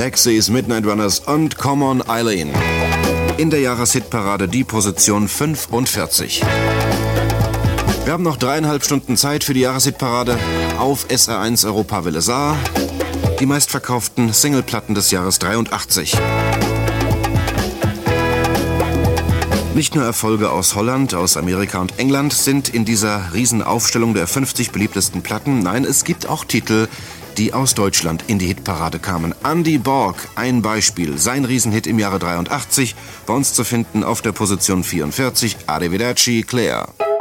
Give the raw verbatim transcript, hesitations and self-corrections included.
Pixies, Midnight Runners und Come On Eileen. In der Jahreshitparade die Position fünfundvierzig. Wir haben noch dreieinhalb Stunden Zeit für die Jahreshitparade auf S R eins Europawelle Saar. Die meistverkauften Singleplatten des Jahres dreiundachtzig. Nicht nur Erfolge aus Holland, aus Amerika und England sind in dieser Riesenaufstellung der fünfzig beliebtesten Platten. Nein, es gibt auch Titel, die aus Deutschland in die Hitparade kamen. Andy Borg, ein Beispiel. Sein Riesenhit im Jahre dreiundachtzig, bei uns zu finden auf der Position vierundvierzig, Arrivederci, Claire.